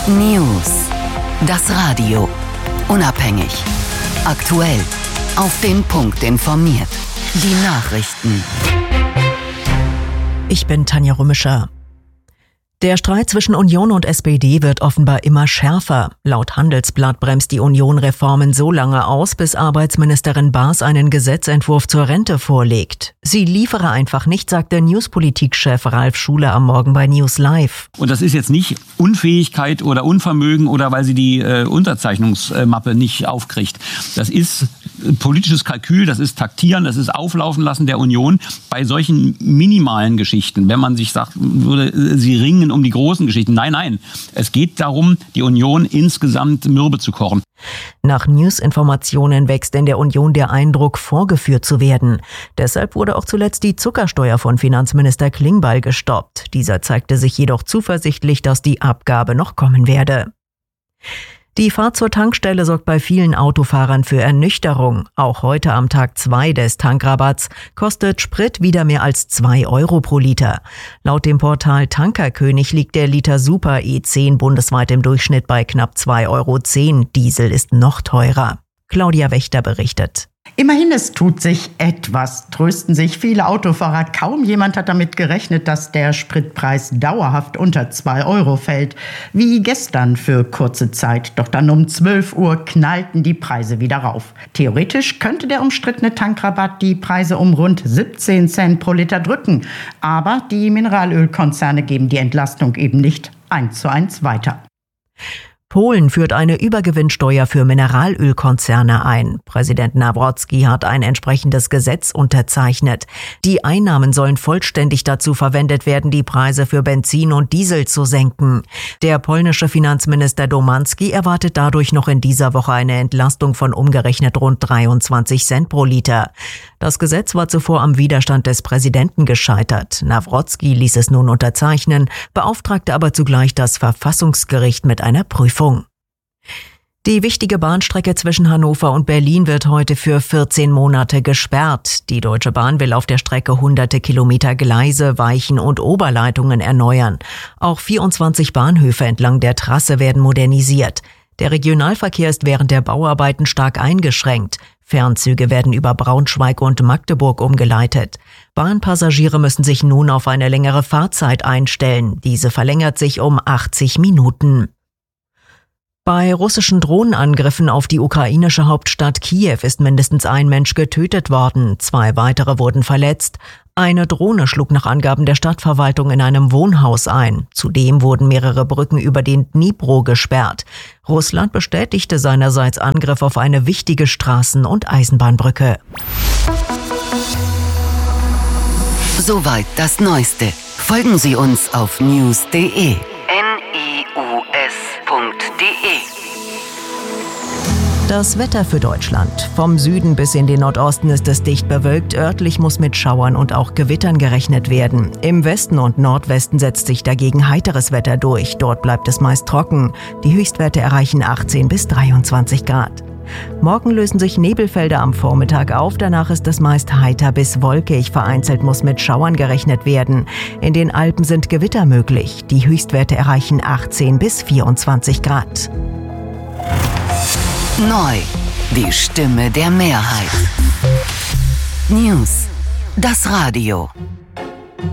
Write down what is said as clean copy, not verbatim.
News. Das Radio. Unabhängig. Aktuell. Auf den Punkt informiert. Die Nachrichten. Ich bin Tanja Rümischer. Der Streit zwischen Union und SPD wird offenbar immer schärfer. Laut Handelsblatt bremst die Union Reformen so lange aus, bis Arbeitsministerin Baas einen Gesetzentwurf zur Rente vorlegt. Sie liefere einfach nicht, sagte Newspolitik-Chef Ralf Schuler am Morgen bei News Live. Und das ist jetzt nicht Unfähigkeit oder Unvermögen oder weil sie die Unterzeichnungsmappe nicht aufkriegt. Das ist politisches Kalkül, das ist Taktieren, das ist Auflaufen lassen der Union bei solchen minimalen Geschichten. Wenn man sich sagt, würde sie ringen um die großen Geschichten. Nein. Es geht darum, die Union insgesamt mürbe zu kochen. Nach News-Informationen wächst in der Union der Eindruck, vorgeführt zu werden. Deshalb wurde auch zuletzt die Zuckersteuer von Finanzminister Klingbeil gestoppt. Dieser zeigte sich jedoch zuversichtlich, dass die Abgabe noch kommen werde. Die Fahrt zur Tankstelle sorgt bei vielen Autofahrern für Ernüchterung. Auch heute am Tag 2 des Tankrabatts kostet Sprit wieder mehr als 2 Euro pro Liter. Laut dem Portal Tankerkönig liegt der Liter Super E10 bundesweit im Durchschnitt bei knapp 2,10 Euro. Diesel ist noch teurer. Claudia Wächter berichtet. Immerhin, es tut sich etwas, trösten sich viele Autofahrer. Kaum jemand hat damit gerechnet, dass der Spritpreis dauerhaft unter 2 Euro fällt. Wie gestern für kurze Zeit. Doch dann um 12 Uhr knallten die Preise wieder rauf. Theoretisch könnte der umstrittene Tankrabatt die Preise um rund 17 Cent pro Liter drücken. Aber die Mineralölkonzerne geben die Entlastung eben nicht 1:1 weiter. Polen führt eine Übergewinnsteuer für Mineralölkonzerne ein. Präsident Nawrocki hat ein entsprechendes Gesetz unterzeichnet. Die Einnahmen sollen vollständig dazu verwendet werden, die Preise für Benzin und Diesel zu senken. Der polnische Finanzminister Domanski erwartet dadurch noch in dieser Woche eine Entlastung von umgerechnet rund 23 Cent pro Liter. Das Gesetz war zuvor am Widerstand des Präsidenten gescheitert. Nawrocki ließ es nun unterzeichnen, beauftragte aber zugleich das Verfassungsgericht mit einer Prüfung. Die wichtige Bahnstrecke zwischen Hannover und Berlin wird heute für 14 Monate gesperrt. Die Deutsche Bahn will auf der Strecke hunderte Kilometer Gleise, Weichen und Oberleitungen erneuern. Auch 24 Bahnhöfe entlang der Trasse werden modernisiert. Der Regionalverkehr ist während der Bauarbeiten stark eingeschränkt. Fernzüge werden über Braunschweig und Magdeburg umgeleitet. Bahnpassagiere müssen sich nun auf eine längere Fahrzeit einstellen. Diese verlängert sich um 80 Minuten. Bei russischen Drohnenangriffen auf die ukrainische Hauptstadt Kiew ist mindestens ein Mensch getötet worden. 2 weitere wurden verletzt. Eine Drohne schlug nach Angaben der Stadtverwaltung in einem Wohnhaus ein. Zudem wurden mehrere Brücken über den Dnipro gesperrt. Russland bestätigte seinerseits Angriff auf eine wichtige Straßen- und Eisenbahnbrücke. Soweit das Neueste. Folgen Sie uns auf news.de. news.de. Das Wetter für Deutschland. Vom Süden bis in den Nordosten ist es dicht bewölkt. Örtlich muss mit Schauern und auch Gewittern gerechnet werden. Im Westen und Nordwesten setzt sich dagegen heiteres Wetter durch. Dort bleibt es meist trocken. Die Höchstwerte erreichen 18 bis 23 Grad. Morgen lösen sich Nebelfelder am Vormittag auf. Danach ist es meist heiter bis wolkig. Vereinzelt muss mit Schauern gerechnet werden. In den Alpen sind Gewitter möglich. Die Höchstwerte erreichen 18 bis 24 Grad. Neu. Die Stimme der Mehrheit. News. Das Radio.